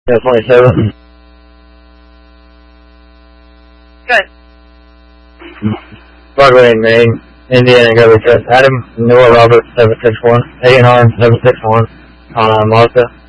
Yeah, 27. Good. Broadway in Maine, Indiana, Gary Adam, Noah Roberts, 761, A&R, 761, Mazda.